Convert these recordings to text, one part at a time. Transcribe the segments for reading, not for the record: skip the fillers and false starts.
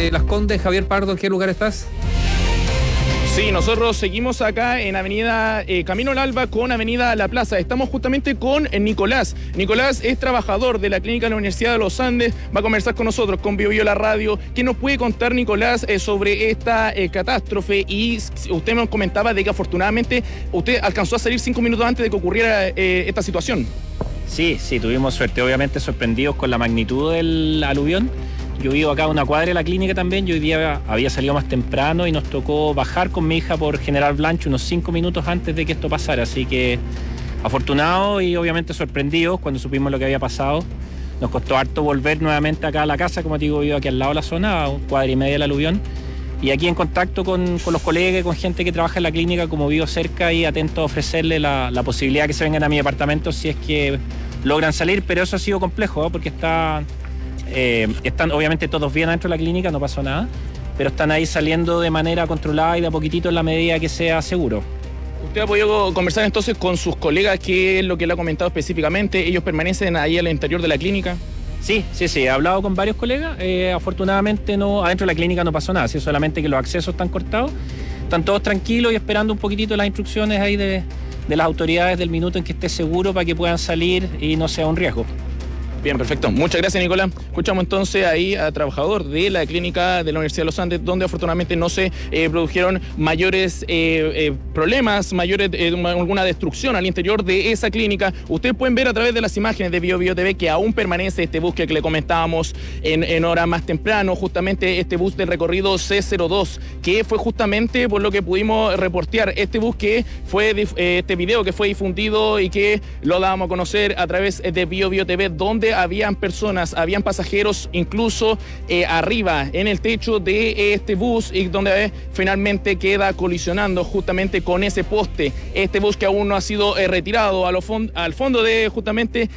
de Las Condes. Javier Pardo, ¿en qué lugar estás? Sí, nosotros seguimos acá en avenida Camino al Alba con avenida La Plaza. Estamos justamente con Nicolás. Nicolás es trabajador de la clínica de la Universidad de los Andes. Va a conversar con nosotros, con Bio Bio La Radio. ¿Qué nos puede contar, Nicolás, sobre esta catástrofe? Y usted nos comentaba de que afortunadamente usted alcanzó a salir 5 minutos antes de que ocurriera esta situación. Sí, tuvimos suerte. Obviamente sorprendidos con la magnitud del aluvión. Yo vivo acá a una cuadra de la clínica también. Yo hoy día había salido más temprano y nos tocó bajar con mi hija por General Blancho unos 5 minutos antes de que esto pasara. Así que afortunados y obviamente sorprendidos cuando supimos lo que había pasado. Nos costó harto volver nuevamente acá a la casa, como te digo, vivo aquí al lado de la zona, a 1,5 cuadras del aluvión. Y aquí en contacto con los colegas, con gente que trabaja en la clínica, como vivo cerca, y atento a ofrecerle la posibilidad que se vengan a mi departamento si es que logran salir. Pero eso ha sido complejo, porque están obviamente todos bien adentro de la clínica, no pasó nada, pero están ahí saliendo de manera controlada y de a poquitito en la medida que sea seguro. ¿Usted ha podido conversar entonces con sus colegas? ¿Qué es lo que le ha comentado específicamente? ¿Ellos permanecen ahí al interior de la clínica? Sí, he hablado con varios colegas. Afortunadamente adentro de la clínica no pasó nada, solamente que los accesos están cortados. Están todos tranquilos y esperando un poquitito las instrucciones ahí de las autoridades del minuto en que esté seguro para que puedan salir y no sea un riesgo. Bien, perfecto. Muchas gracias, Nicolás. Escuchamos entonces ahí a trabajador de la clínica de la Universidad de los Andes, donde afortunadamente no se produjeron mayores problemas, alguna destrucción al interior de esa clínica. Ustedes pueden ver a través de las imágenes de Bio Bio TV que aún permanece este bus que le comentábamos en hora más temprano, justamente este bus del recorrido C02, que fue justamente por lo que pudimos reportear, este bus que fue, este video que fue difundido y que lo dábamos a conocer a través de Bio Bio TV, donde habían personas, habían pasajeros incluso arriba en el techo de este bus, y donde finalmente queda colisionando justamente con ese poste. Este bus que aún no ha sido retirado al fondo de justamente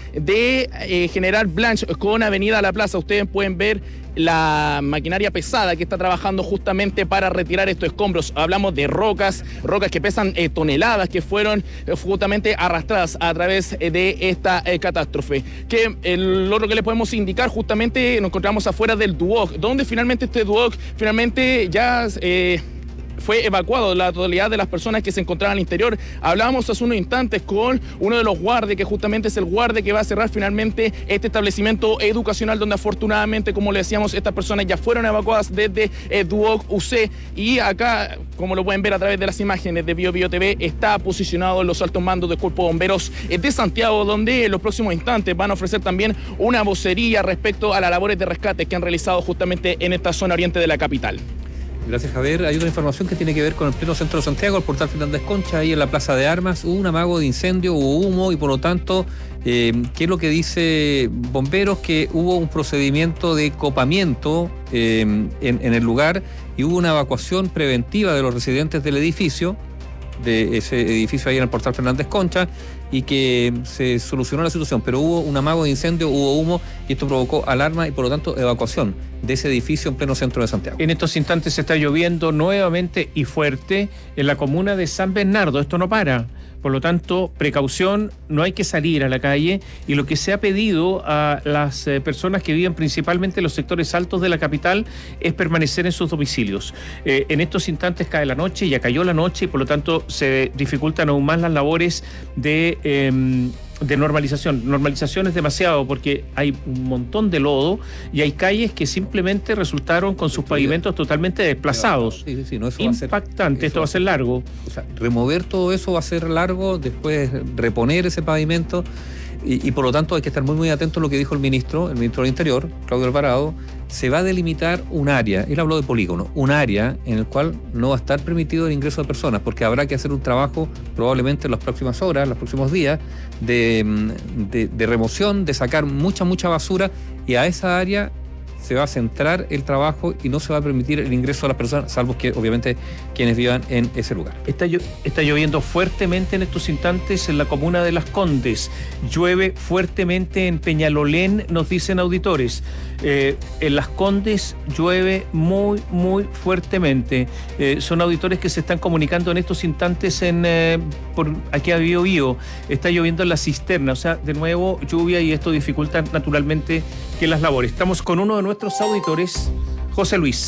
de General Blanch con avenida La Plaza. Ustedes pueden ver la maquinaria pesada que está trabajando justamente para retirar estos escombros. Hablamos de rocas que pesan toneladas, que fueron justamente arrastradas a través de esta catástrofe. Lo otro que les podemos indicar, justamente nos encontramos afuera del Duoc, donde finalmente este Duoc ya fue evacuado la totalidad de las personas que se encontraban al interior. Hablábamos hace unos instantes con uno de los guardias, que justamente es el guardia que va a cerrar finalmente este establecimiento educacional, donde afortunadamente, como le decíamos, estas personas ya fueron evacuadas desde Duoc UC. Y acá, como lo pueden ver a través de las imágenes de Bio Bio TV, está posicionado en los altos mandos del Cuerpo de Bomberos de Santiago, donde en los próximos instantes van a ofrecer también una vocería respecto a las labores de rescate que han realizado justamente en esta zona oriente de la capital. Gracias, Javier. Hay otra información que tiene que ver con el pleno centro de Santiago, el portal Fernández Concha, ahí en la Plaza de Armas. Hubo un amago de incendio, hubo humo y por lo tanto, ¿qué es lo que dice Bomberos? Que hubo un procedimiento de copamiento en el lugar y hubo una evacuación preventiva de los residentes del edificio, de ese edificio ahí en el portal Fernández Concha, y que se solucionó la situación, pero hubo un amago de incendio, hubo humo y esto provocó alarma y por lo tanto evacuación de ese edificio en pleno centro de Santiago. En estos instantes se está lloviendo nuevamente y fuerte en la comuna de San Bernardo. Esto no para. Por lo tanto, precaución, no hay que salir a la calle, y lo que se ha pedido a las personas que viven principalmente en los sectores altos de la capital es permanecer en sus domicilios. En estos instantes cae la noche, ya cayó la noche, y por lo tanto se dificultan aún más las labores de normalización. Normalización es demasiado porque hay un montón de lodo y hay calles que simplemente resultaron con sus pavimentos totalmente desplazados. No, eso impactante, esto va a ser largo. O sea, remover todo eso va a ser largo, después reponer ese pavimento y por lo tanto hay que estar muy muy atento a lo que dijo el ministro del Interior, Claudio Alvarado. Se va a delimitar un área, él habló de polígono, un área en el cual no va a estar permitido el ingreso de personas, porque habrá que hacer un trabajo probablemente en las próximas horas, en los próximos días, de remoción, de sacar mucha basura, y a esa área se va a centrar el trabajo y no se va a permitir el ingreso a las personas, salvo que obviamente quienes vivan en ese lugar. Está lloviendo fuertemente en estos instantes en la comuna de Las Condes. Llueve fuertemente en Peñalolén, nos dicen auditores. En Las Condes llueve muy fuertemente. Son auditores que se están comunicando en estos instantes por aquí a Bio Bio. Está lloviendo en la cisterna, o sea, de nuevo lluvia, y esto dificulta naturalmente que las labores. Estamos con uno de nuestros auditores, José Luis.